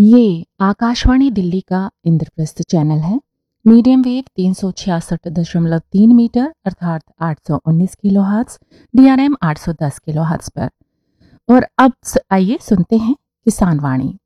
ये आकाशवाणी दिल्ली का इंद्रप्रस्थ चैनल है। मीडियम वेव 366.3 मीटर अर्थात 819 किलोहर्ट्ज, DRM 810 किलोहर्ट्ज पर। और अब आइए सुनते हैं किसान वाणी।